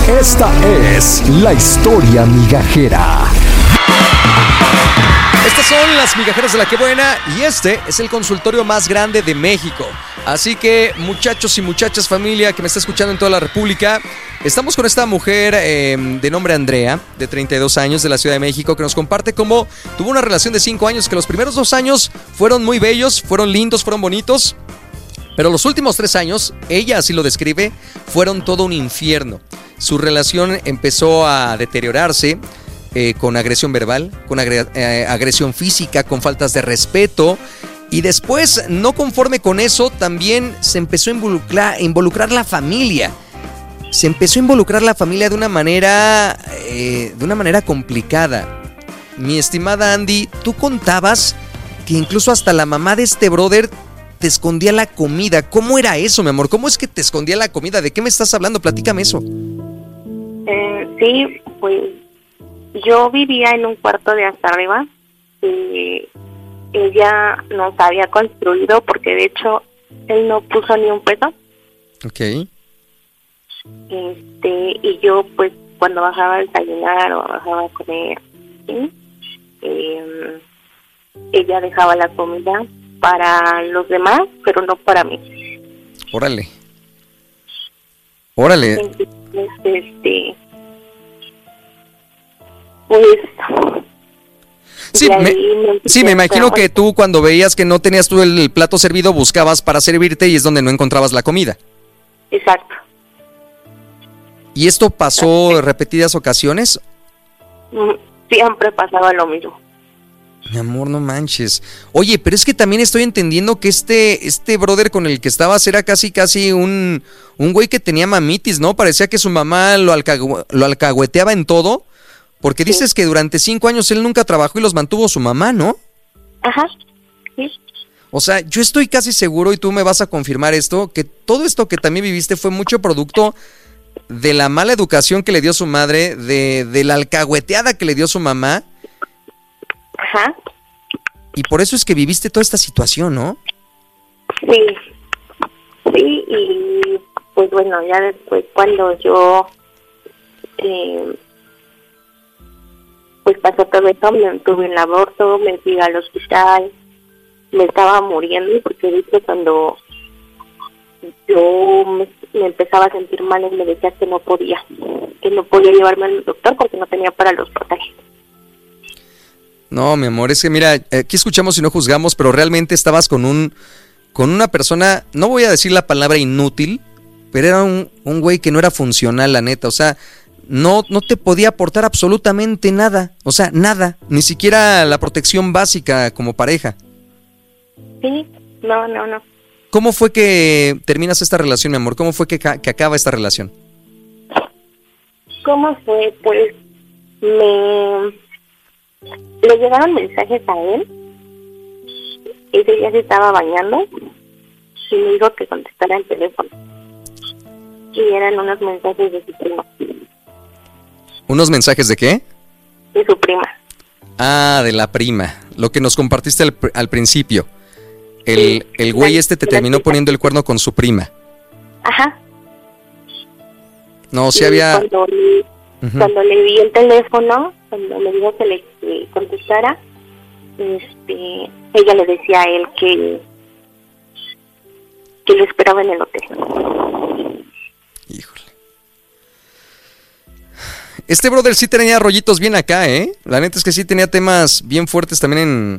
Esta es la historia migajera. Estas son las migajeras de la que buena y este es el consultorio más grande de México. Así que muchachos y muchachas, familia que me está escuchando en toda la República, estamos con esta mujer de nombre Andrea, de 32 años, de la Ciudad de México, que nos comparte cómo tuvo una relación de 5 años, que los primeros 2 años fueron muy bellos, fueron lindos, fueron bonitos, pero los últimos 3 años, ella así lo describe, fueron todo un infierno. Su relación empezó a deteriorarse, con agresión verbal, con agresión física, con faltas de respeto. Y después, no conforme con eso, también se empezó a involucrar la familia. Se empezó a involucrar la familia de una manera complicada. Mi estimada Andy, tú contabas que incluso hasta la mamá de este brother te escondía la comida. ¿Cómo era eso, mi amor? ¿Cómo es que te escondía la comida? ¿De qué me estás hablando? Platícame eso. Sí, pues yo vivía en un cuarto de hasta arriba y ella nos había construido porque de hecho él no puso ni un peso. Ok. Y yo pues cuando bajaba a desayunar o bajaba a comer, ¿sí? Ella dejaba la comida para los demás, pero no para mí. Órale. Entonces, pues sí, me imagino que tú cuando veías que no tenías tú el plato servido buscabas para servirte y es donde no encontrabas la comida. Exacto. ¿Y esto pasó repetidas ocasiones? Siempre pasaba lo mismo. Mi amor, no manches. Oye, pero es que también estoy entendiendo que este brother con el que estabas era casi un güey que tenía mamitis, ¿no? Parecía que su mamá lo alcahueteaba en todo. Porque dices que durante 5 años él nunca trabajó y los mantuvo su mamá, ¿no? Ajá, sí. O sea, yo estoy casi seguro, y tú me vas a confirmar esto, que todo esto que también viviste fue mucho producto de la mala educación que le dio su madre, de la alcahueteada que le dio su mamá. Ajá. Y por eso es que viviste toda esta situación, ¿no? Sí, y pues bueno, ya después cuando yo... pues pasó todo eso, me tuve el aborto, me fui al hospital, me estaba muriendo porque de hecho cuando yo me empezaba a sentir mal, él me decía que no podía llevarme al doctor porque no tenía para los pasajes. No, mi amor, es que mira, aquí escuchamos y no juzgamos, pero realmente estabas con una persona, no voy a decir la palabra inútil, pero era un güey que no era funcional, la neta, o sea... No te podía aportar absolutamente nada, o sea, nada, ni siquiera la protección básica como pareja. Sí, no. ¿Cómo fue que terminas esta relación, mi amor? ¿Cómo fue que acaba esta relación? ¿Cómo fue? Pues le llegaron mensajes a él, ese día se estaba bañando y me dijo que contestara el teléfono. Y eran unos mensajes de su prima. ¿Unos mensajes de qué? De su prima. Ah, de la prima. Lo que nos compartiste al principio. El güey te terminó poniendo el cuerno con su prima. Ajá. No, sí había... Cuando le di el teléfono, cuando me dijo que le contestara, ella le decía a él que lo esperaba en el hotel. Híjole. Este brother sí tenía rollitos bien acá, ¿eh? La neta es que sí tenía temas bien fuertes también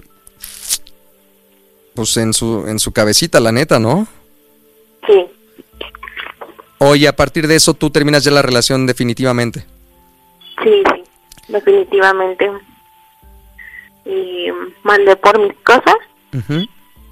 en su cabecita, la neta, ¿no? Sí. Oye, a partir de eso tú terminas ya la relación definitivamente. Sí, definitivamente. Y mandé por mis cosas. Uh-huh.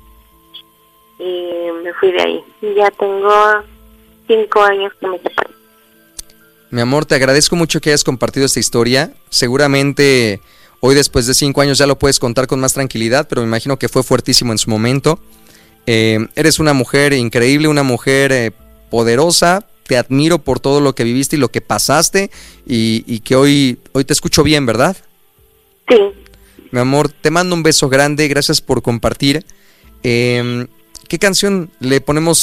Y me fui de ahí. Ya tengo 5 años que me separé. Mi amor, te agradezco mucho que hayas compartido esta historia. Seguramente hoy, después de 5 años, ya lo puedes contar con más tranquilidad, pero me imagino que fue fuertísimo en su momento. Eres una mujer increíble, una mujer poderosa. Te admiro por todo lo que viviste y lo que pasaste y que hoy te escucho bien, ¿verdad? Sí. Mi amor, te mando un beso grande. Gracias por compartir. ¿Qué canción le ponemos